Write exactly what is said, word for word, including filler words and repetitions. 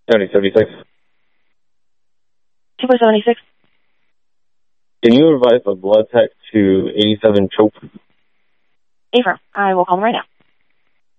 seventy seventy-six. two four seven six. Can you advise a blood tech to eighty-seven Chope? Affirm. I will call them right now.